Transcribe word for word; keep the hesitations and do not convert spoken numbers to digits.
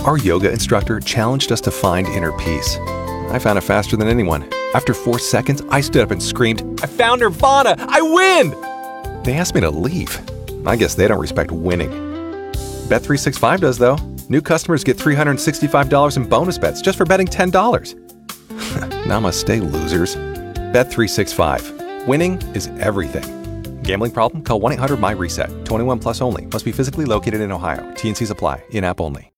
Our yoga instructor challenged us to find inner peace. I found it faster than anyone. After four seconds, I stood up and screamed, "I found Nirvana! I win!" They asked me to leave. I guess they don't respect winning. Bet three sixty-five does, though. New customers get three hundred sixty-five dollars in bonus bets just for betting ten dollars. Namaste, losers. Bet three sixty-five. Winning is everything. Gambling problem? Call one eight hundred M Y RESET. twenty-one plus only. Must be physically located in Ohio. T and Cs apply. In-app only.